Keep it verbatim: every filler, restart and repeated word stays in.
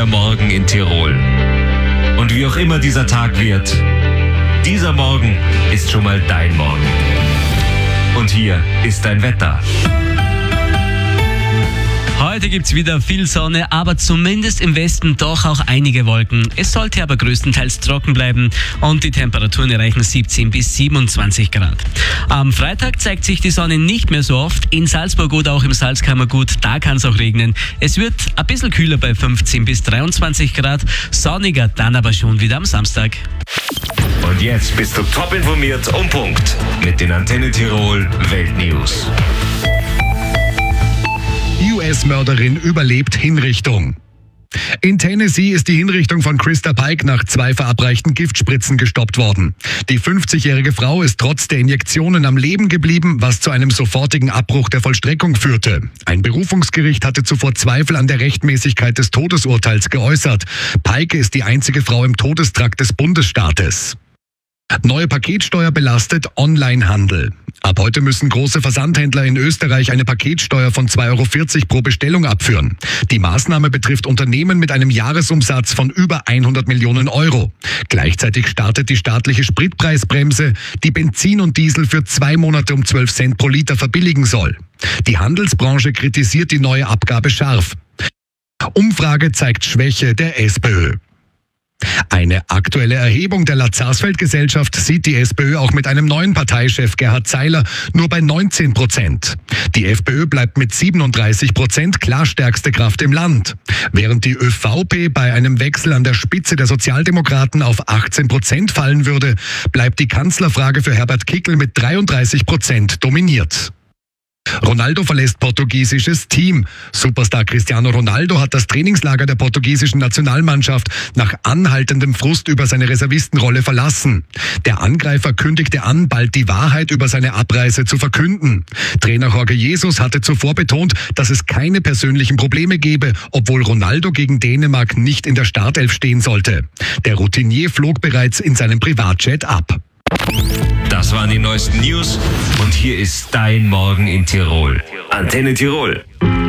euer Morgen in Tirol. Und wie auch immer dieser Tag wird, dieser Morgen ist schon mal dein Morgen. Und hier ist dein Wetter. Heute gibt's wieder viel Sonne, aber zumindest im Westen doch auch einige Wolken. Es sollte aber größtenteils trocken bleiben und die Temperaturen erreichen siebzehn bis siebenundzwanzig Grad. Am Freitag zeigt sich die Sonne nicht mehr so oft. In Salzburg oder auch im Salzkammergut, da kann es auch regnen. Es wird ein bisschen kühler bei fünfzehn bis dreiundzwanzig Grad, sonniger dann aber schon wieder am Samstag. Und jetzt bist du top informiert um Punkt mit den Antenne Tirol Weltnews. U S-Mörderin überlebt Hinrichtung. In Tennessee ist die Hinrichtung von Krista Pike nach zwei verabreichten Giftspritzen gestoppt worden. Die fünfzigjährige Frau ist trotz der Injektionen am Leben geblieben, was zu einem sofortigen Abbruch der Vollstreckung führte. Ein Berufungsgericht hatte zuvor Zweifel an der Rechtmäßigkeit des Todesurteils geäußert. Pike ist die einzige Frau im Todestrakt des Bundesstaates. Neue Paketsteuer belastet Onlinehandel. Ab heute müssen große Versandhändler in Österreich eine Paketsteuer von zwei Euro vierzig pro Bestellung abführen. Die Maßnahme betrifft Unternehmen mit einem Jahresumsatz von über hundert Millionen Euro. Gleichzeitig startet die staatliche Spritpreisbremse, die Benzin und Diesel für zwei Monate um zwölf Cent pro Liter verbilligen soll. Die Handelsbranche kritisiert die neue Abgabe scharf. Umfrage zeigt Schwäche der SPÖ. Eine aktuelle Erhebung der Lazarsfeld-Gesellschaft sieht die SPÖ auch mit einem neuen Parteichef Gerhard Zeiler nur bei neunzehn Prozent. Die FPÖ bleibt mit siebenunddreißig Prozent klar stärkste Kraft im Land. Während die ÖVP bei einem Wechsel an der Spitze der Sozialdemokraten auf achtzehn Prozent fallen würde, bleibt die Kanzlerfrage für Herbert Kickl mit dreiunddreißig Prozent dominiert. Ronaldo verlässt portugiesisches Team. Superstar Cristiano Ronaldo hat das Trainingslager der portugiesischen Nationalmannschaft nach anhaltendem Frust über seine Reservistenrolle verlassen. Der Angreifer kündigte an, bald die Wahrheit über seine Abreise zu verkünden. Trainer Jorge Jesus hatte zuvor betont, dass es keine persönlichen Probleme gebe, obwohl Ronaldo gegen Dänemark nicht in der Startelf stehen sollte. Der Routinier flog bereits in seinem Privatjet ab. Das waren die neuesten News und hier ist dein Morgen in Tirol. Antenne Tirol.